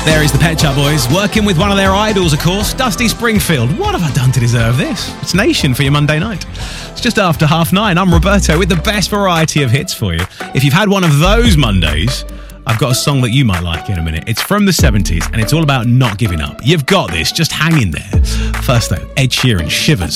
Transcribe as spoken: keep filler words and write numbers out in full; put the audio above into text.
There is the Pet Shop Boys, working with one of their idols, of course, Dusty Springfield. What have I done to deserve this? It's Nation for your Monday night. It's just after half nine. I'm Roberto with the best variety of hits for you. If you've had one of those Mondays, I've got a song that you might like in a minute. It's from the seventies and it's all about not giving up. You've got this. Just hang in there. First though, Ed Sheeran, Shivers.